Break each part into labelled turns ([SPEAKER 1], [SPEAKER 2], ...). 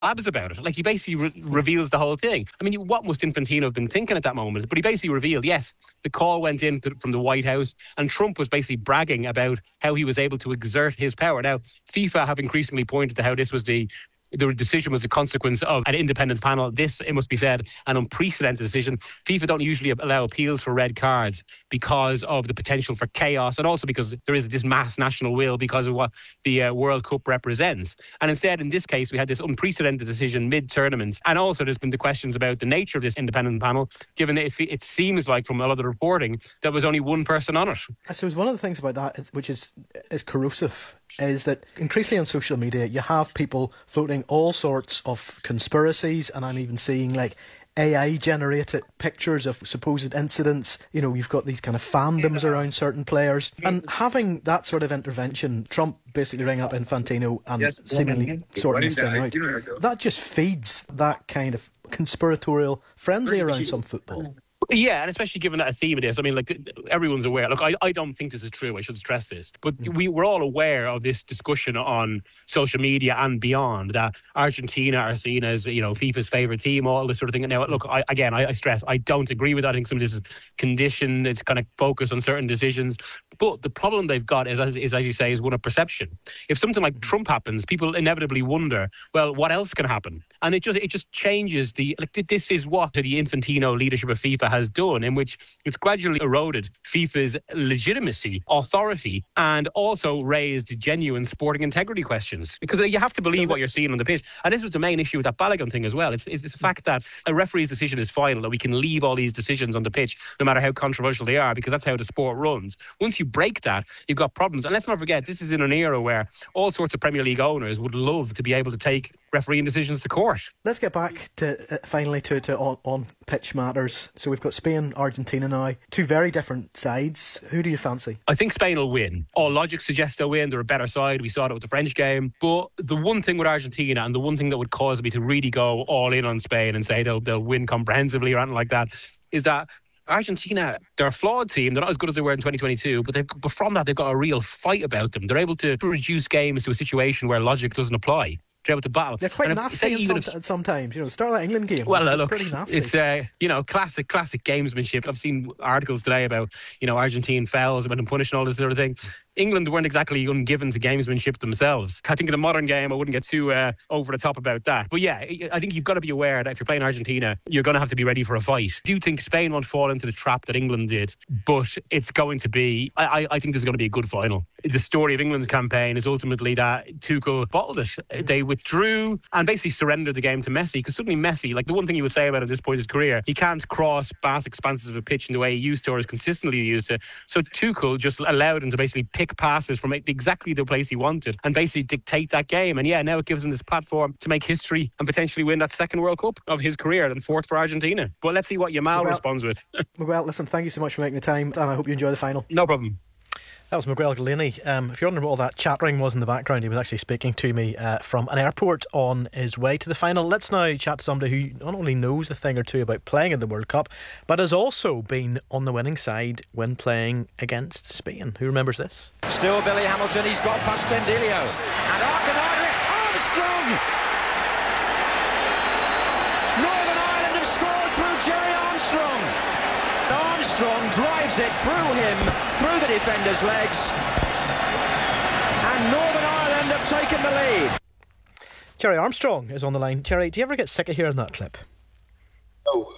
[SPEAKER 1] abs about it. Like, he basically reveals the whole thing. I mean, what must Infantino have been thinking at that moment? But he basically revealed, yes, the call went in from the White House, and Trump was basically bragging about how he was able to exert his power. Now, FIFA have increasingly pointed to how this was the decision was the consequence of an independent panel. This, it must be said, an unprecedented decision. FIFA don't usually allow appeals for red cards because of the potential for chaos, and also because there is this mass national will because of what the World Cup represents. And instead, in this case, we had this unprecedented decision mid-tournament. And also there's been the questions about the nature of this independent panel, given that it seems like from a lot of the reporting there was only one person on it.
[SPEAKER 2] I suppose one of the things about that, which is corrosive, is that increasingly on social media you have people floating all sorts of conspiracies, and I'm even seeing like AI generated pictures of supposed incidents. You know, you've got these kind of fandoms around certain players, and having that sort of intervention, Trump basically ringing up Infantino and seemingly sorting this thing out, that just feeds that kind of conspiratorial frenzy around some football.
[SPEAKER 1] Yeah, and especially given that a theme it is. I mean, like, everyone's aware. Look, I don't think this is true. I should stress this. But we're all aware of this discussion on social media and beyond, that Argentina are seen as, you know, FIFA's favourite team, all this sort of thing. Now, look, I stress, I don't agree with that. I think some of this is conditioned. It's kind of focused on certain decisions. But the problem they've got is, as you say, is one of perception. If something like Trump happens, people inevitably wonder, well, what else can happen? And it just changes this is what the Infantino leadership of FIFA has done, in which it's gradually eroded FIFA's legitimacy, authority, and also raised genuine sporting integrity questions. Because you have to believe what you're seeing on the pitch. And this was the main issue with that Balogun thing as well. It's the fact that a referee's decision is final, that we can leave all these decisions on the pitch, no matter how controversial they are, because that's how the sport runs. Once you break that, you've got problems. And let's not forget, this is in an era where all sorts of Premier League owners would love to be able to take refereeing decisions to court.
[SPEAKER 2] Let's get back to finally to on pitch matters. So we've got Spain, Argentina now, two very different sides. Who do you fancy?
[SPEAKER 1] I think Spain will win. All logic suggests they'll win. They're a better side. We saw it with the French game. But the one thing with Argentina, and the one thing that would cause me to really go all in on Spain and say they'll win comprehensively or anything like that, is that Argentina, they're a flawed team. They're not as good as they were in 2022, but from that, they've got a real fight about them. They're able to reduce games to a situation where logic doesn't apply. They're able to battle.
[SPEAKER 2] They're quite nasty sometimes. You know, start that England game.
[SPEAKER 1] Well, look,
[SPEAKER 2] pretty nasty.
[SPEAKER 1] It's classic gamesmanship. I've seen articles today about, you know, Argentine fouls, about them punishing all this sort of thing. England weren't exactly ungiven to gamesmanship themselves. I think in the modern game, I wouldn't get too over the top about that. But yeah, I think you've got to be aware that if you're playing Argentina, you're going to have to be ready for a fight. I do think Spain won't fall into the trap that England did, but it's going to be, I think this is going to be a good final. The story of England's campaign is ultimately that Tuchel bottled it. They withdrew and basically surrendered the game to Messi, because suddenly Messi, like, the one thing you would say about at this point in his career, he can't cross vast expanses of a pitch in the way he used to or is consistently used to. So Tuchel just allowed him to basically pick passes from exactly the place he wanted and basically dictate that game. And yeah, now it gives him this platform to make history and potentially win that second World Cup of his career, and fourth for Argentina. But let's see what Yamal responds with.
[SPEAKER 2] Well, listen, thank you so much for making the time, and I hope you enjoy the final.
[SPEAKER 1] No problem.
[SPEAKER 2] That was Miguel Delaney. If you're wondering what all that chattering was in the background, he was actually speaking to me from an airport on his way to the final. Let's now chat to somebody who not only knows a thing or two about playing in the World Cup, but has also been on the winning side when playing against Spain. Who remembers this?
[SPEAKER 3] Still Billy Hamilton, he's got past Tendilio. And Armstrong! Northern Ireland have scored through Jerry Armstrong. Armstrong drives it through him, through the defender's legs, and Northern Ireland have taken the lead.
[SPEAKER 2] Jerry Armstrong is on the line. Jerry, do you ever get sick of hearing that clip?
[SPEAKER 4] No.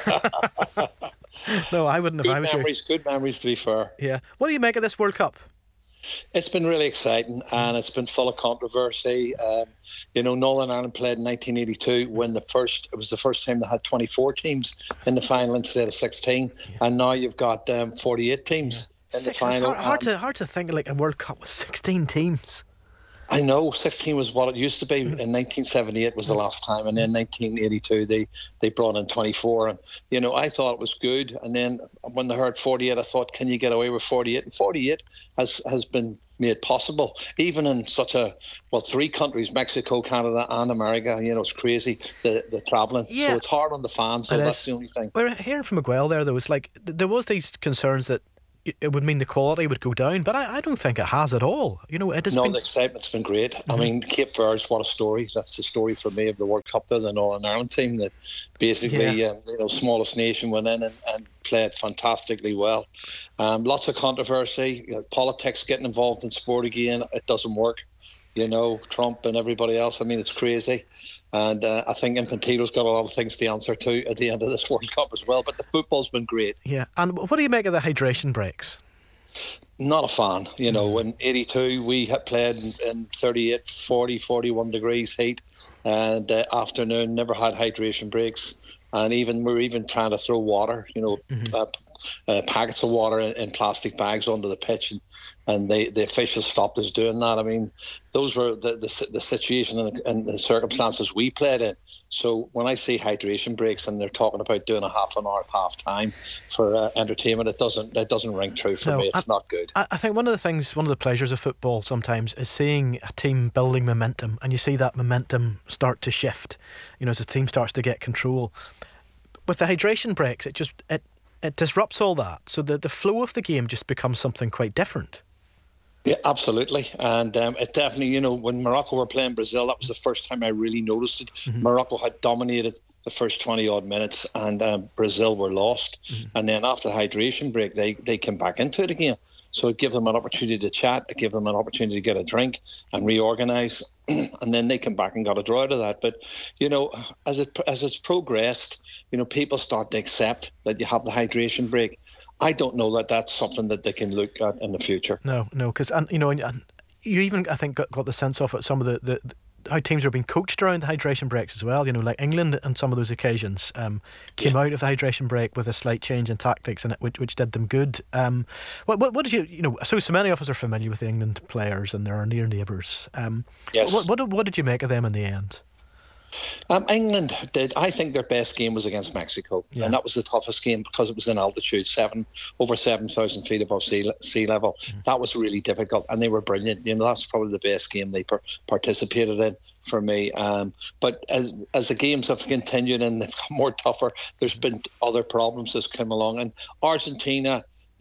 [SPEAKER 2] No, I wouldn't have.
[SPEAKER 4] Good memories, to be fair.
[SPEAKER 2] Yeah. What do you make of this World Cup?
[SPEAKER 4] It's been really exciting, and it's been full of controversy. Northern Ireland played in 1982 when it was the first time they had 24 teams in the final instead of 16, and now you've got 48 teams in the final.
[SPEAKER 2] It's hard to think like a World Cup with 16 teams.
[SPEAKER 4] I know, 16 was what it used to be. In 1978 was the last time, and then 1982 they brought in 24. And I thought it was good, and then when they heard 48, I thought, can you get away with 48? And 48 has been made possible, even in three countries, Mexico, Canada and America. It's crazy, the travelling. Yeah. So it's hard on the fans, so that's the only thing.
[SPEAKER 2] We're hearing from Miguel there was these concerns that it would mean the quality would go down, but I don't think it has at all. You know, it has
[SPEAKER 4] No, the excitement's been great. Mm-hmm. I mean, Cape Verde's, what a story. That's the story for me of the World Cup there, the Northern Ireland team that basically, smallest nation went in and played fantastically well. Lots of controversy, politics getting involved in sport again. It doesn't work. Trump and everybody else. I mean, it's crazy. And I think Infantino's got a lot of things to answer to at the end of this World Cup as well. But the football's been great.
[SPEAKER 2] Yeah. And what do you make of the hydration breaks?
[SPEAKER 4] Not a fan. In 82, we had played in 38, 40, 41 degrees heat. And afternoon, never had hydration breaks. And we're even trying to throw water, packets of water in plastic bags onto the pitch, and the officials stopped us doing that. I mean, those were the situation and the circumstances we played in. So when I see hydration breaks and they're talking about doing a half an hour at half time for entertainment, it doesn't ring true for me. It's not good.
[SPEAKER 2] I think one of the pleasures of football sometimes is seeing a team building momentum, and you see that momentum start to shift, as a team starts to get control. With the hydration breaks, it disrupts all that. So the flow of the game just becomes something quite different.
[SPEAKER 4] Yeah, absolutely. And it definitely, when Morocco were playing Brazil, that was the first time I really noticed it. Mm-hmm. Morocco had dominated the first 20-odd minutes and Brazil were lost. Mm-hmm. And then after the hydration break, they came back into it again. So it gave them an opportunity to chat, it gave them an opportunity to get a drink and reorganise. And then they came back and got a draw out of that. But, as it's progressed, people start to accept that you have the hydration break. I don't know that that's something that they can look at in the future. No,
[SPEAKER 2] because you even, I think, got the sense of it, some of the how teams are being coached around the hydration breaks as well. Like England on some of those occasions came out of the hydration break with a slight change in tactics, and which did them good. What did so many of us are familiar with the England players and they're near neighbours.
[SPEAKER 4] Yes.
[SPEAKER 2] What did you make of them in the end?
[SPEAKER 4] England did. I think their best game was against Mexico, and that was the toughest game because it was in altitude, over 7,000 feet above sea level. That was really difficult, and they were brilliant. That's probably the best game they participated in for me. But as the games have continued and they've got more tougher, there's been other problems that's come along. And Argentina,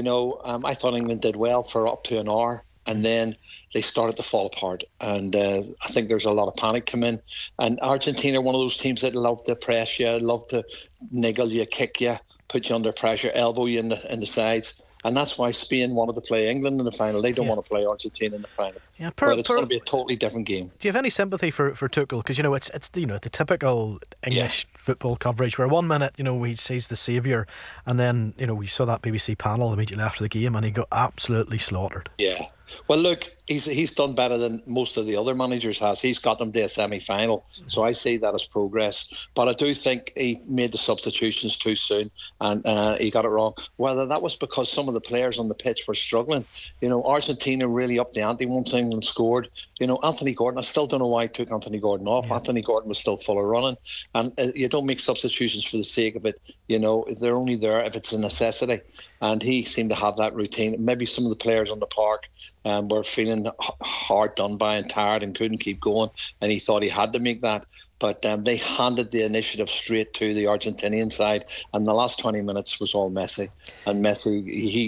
[SPEAKER 4] I thought England did well for up to an hour. And then they started to fall apart. And I think there's a lot of panic come in. And Argentina are one of those teams that love to press you, love to niggle you, kick you, put you under pressure, elbow you in the sides. And that's why Spain wanted to play England in the final. They don't want to play Argentina in the final. Yeah, but it's going to be a totally different game.
[SPEAKER 2] Do you have any sympathy for Tuchel? Because it's the typical English football coverage where 1 minute he's the saviour, and then we saw that BBC panel immediately after the game and he got absolutely slaughtered.
[SPEAKER 4] Yeah. Well, look, he's done better than most of the other managers has. He's got them to a semi-final, so I see that as progress. But I do think he made the substitutions too soon, and he got it wrong. Whether that was because some of the players on the pitch were struggling. Argentina really upped the ante once England scored. Anthony Gordon, I still don't know why he took Anthony Gordon off. Yeah. Anthony Gordon was still full of running, and you don't make substitutions for the sake of it. They're only there if it's a necessity, and he seemed to have that routine. Maybe some of the players on the park were feeling hard done by and tired and couldn't keep going, and he thought he had to make that. But they handed the initiative straight to the Argentinian side, and the last 20 minutes was all Messi. And Messi,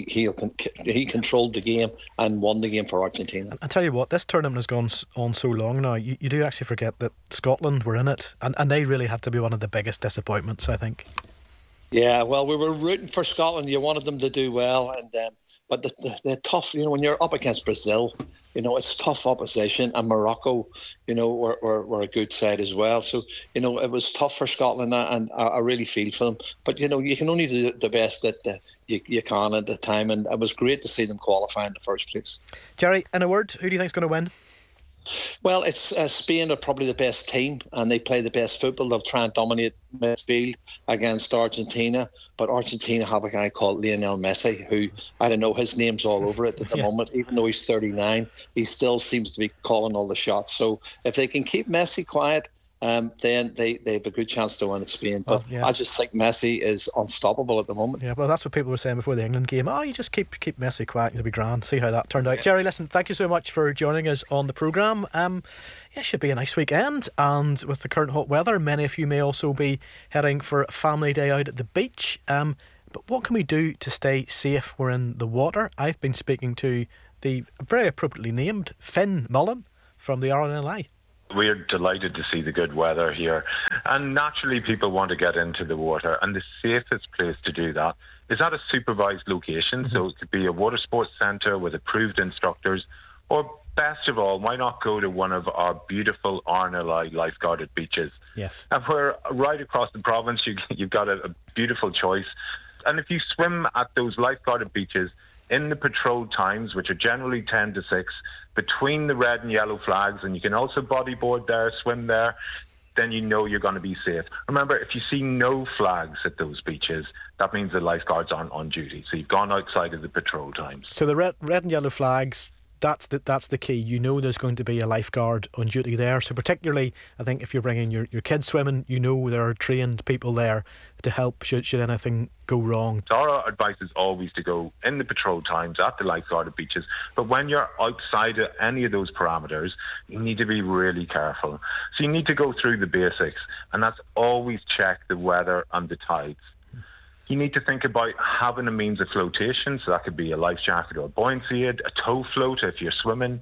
[SPEAKER 4] he controlled the game and won the game for Argentina.
[SPEAKER 2] I tell you what, this tournament has gone on so long now, you do actually forget that Scotland were in it, and they really have to be one of the biggest disappointments, I think.
[SPEAKER 4] Yeah, well, we were rooting for Scotland. You wanted them to do well, and but the tough, when you're up against Brazil, it's tough opposition, and Morocco, were a good side as well. So, it was tough for Scotland, and I really feel for them. But, you can only do the best that you can at the time, and it was great to see them qualify in the first place.
[SPEAKER 2] Jerry, in a word, who do you think's going to win?
[SPEAKER 4] Well, it's Spain are probably the best team, and they play the best football. They'll try and dominate midfield against Argentina, but Argentina have a guy called Lionel Messi, who, I don't know, his name's all over it at the moment. Even though he's 39, he still seems to be calling all the shots. So if they can keep Messi quiet, then they have a good chance to win at Spain. But I just think Messi is unstoppable at the moment.
[SPEAKER 2] Yeah, well, that's what people were saying before the England game. You just keep Messi quiet and you'll be grand. See how that turned out. Jerry, listen, thank you so much for joining us on the programme. It should be a nice weekend, and with the current hot weather, many of you may also be heading for a family day out at the beach. But what can we do to stay safe when we're in the water? I've been speaking to the very appropriately named Finn Mullen from the RNLI.
[SPEAKER 5] We're delighted to see the good weather here. And naturally, people want to get into the water. And the safest place to do that is at a supervised location. So it could be a water sports centre with approved instructors. Or best of all, why not go to one of our beautiful RNLI lifeguarded beaches?
[SPEAKER 2] Yes.
[SPEAKER 5] And we're right across the province. You've got a beautiful choice. And if you swim at those lifeguarded beaches in the patrol times, which are generally 10 to 6, between the red and yellow flags, and you can also bodyboard there, swim there, then you know you're going to be safe. Remember, if you see no flags at those beaches, that means the lifeguards aren't on duty. So you've gone outside of the patrol times.
[SPEAKER 2] So the red and yellow flags, that's the key. You know there's going to be a lifeguard on duty there. So particularly, I think if you're bringing your kids swimming, you know there are trained people there to help should anything go wrong.
[SPEAKER 5] So our advice is always to go in the patrol times at the lifeguarded beaches. But when you're outside of any of those parameters, you need to be really careful. So you need to go through the basics, and that's always check the weather and the tides. You need to think about having a means of flotation, so that could be a life jacket or a buoyancy aid, a tow float if you're swimming.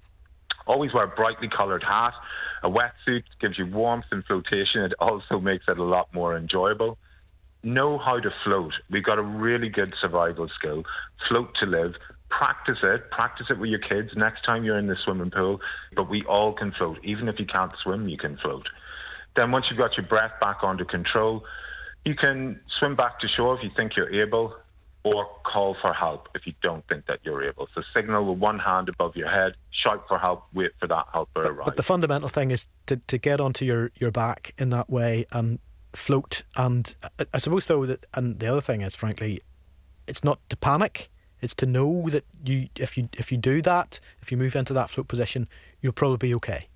[SPEAKER 5] Always wear a brightly coloured hat. A wetsuit gives you warmth and flotation. It also makes it a lot more enjoyable. Know how to float. We've got a really good survival skill. Float to live. Practice it with your kids next time you're in the swimming pool. But we all can float. Even if you can't swim, you can float. Then once you've got your breath back under control, you can swim back to shore if you think you're able, or call for help if you don't think that you're able. So signal with one hand above your head, shout for help, wait for that help to arrive.
[SPEAKER 2] But the fundamental thing is to get onto your back in that way and float. And I suppose, though, that, and the other thing is, frankly, it's not to panic. It's to know that if you do that, if you move into that float position, you'll probably be okay.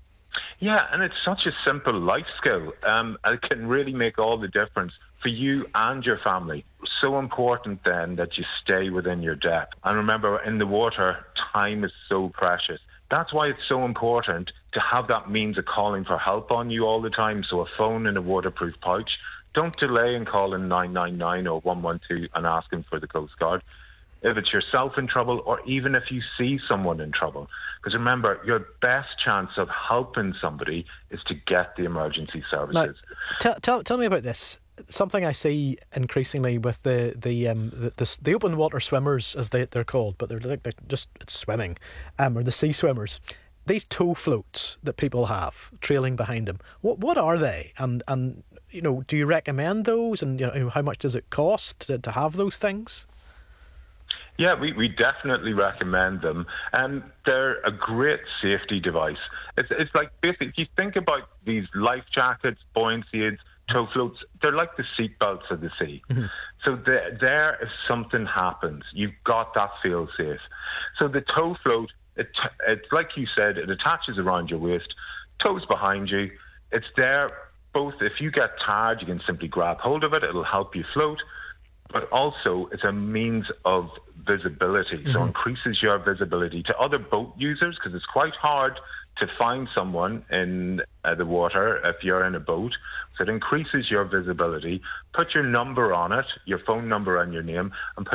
[SPEAKER 5] Yeah, and it's such a simple life skill. It can really make all the difference for you and your family. So important then that you stay within your depth. And remember, in the water, time is so precious. That's why it's so important to have that means of calling for help on you all the time. So a phone and a waterproof pouch. Don't delay in calling 999 or 112 and asking for the Coast Guard if it's yourself in trouble, or even if you see someone in trouble. Because remember, your best chance of helping somebody is to get the emergency services.
[SPEAKER 2] Now, tell me about this. Something I see increasingly with the open water swimmers, as they're called, but they're just swimming, or the sea swimmers. These tow floats that people have trailing behind them. What are they? And do you recommend those? And how much does it cost to have those things?
[SPEAKER 5] Yeah, we definitely recommend them. And they're a great safety device. It's like, basically, if you think about these life jackets, buoyancy aids, tow floats, they're like the seatbelts of the sea. Mm-hmm. So there, if something happens, you've got that feel safe. So the tow float, it's like you said, it attaches around your waist, tows behind you. It's there both, if you get tired, you can simply grab hold of it. It'll help you float. But also, it's a means of visibility. Mm-hmm. So it increases your visibility to other boat users, because it's quite hard to find someone in the water if you're in a boat. So it increases your visibility. Put your number on it, your phone number and your name, and put